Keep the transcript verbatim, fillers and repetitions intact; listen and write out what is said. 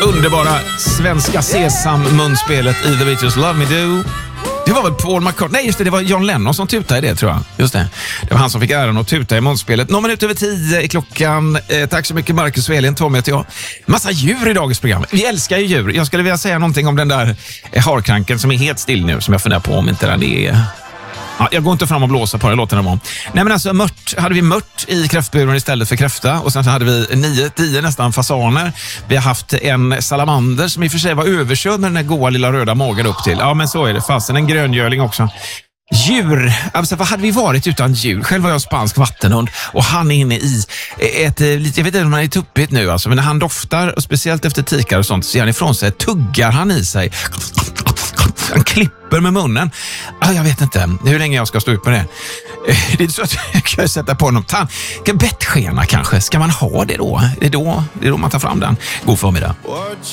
Underbara svenska Sesam-munspelet i The Beatles Love Me Do. Det var väl Paul McCartney? Nej, just det, det var John Lennon som tutade i det, tror jag. Just det. Det var han som fick äran att tuta i munspelet. Någon minut över tio i klockan. Eh, tack så mycket, Marcus Velin, Tommy och jag. Massa djur i dagens program. Vi älskar ju djur. Jag skulle vilja säga någonting om den där eh, harkranken som är helt still nu, som jag funderar på om inte den är... Ja, jag går inte fram och blåsa på det, låter den vara. Nej, men alltså mört, hade vi mört i kräftburen istället för kräfta, och sen så hade vi nio, tio nästan fasaner. Vi har haft en salamander som i och för sig var överkörd med den här goa lilla röda magen upp till. Ja, men så är det. Fasen en gröngöling också. Djur, alltså vad hade vi varit utan djur? Själv var jag spansk vattenhund och han är inne i ett, lite, jag vet inte om han är tuppigt nu alltså, men när han doftar, och speciellt efter tikar och sånt, så ger han ifrån sig, tuggar han i sig. Han klipper med munnen. Ah, jag vet inte hur länge jag ska stå upp med det. Det är så att jag kan sätta på något tand. Bettskena kanske. Ska man ha det då? Det är då, det är då man tar fram den. God förmiddag.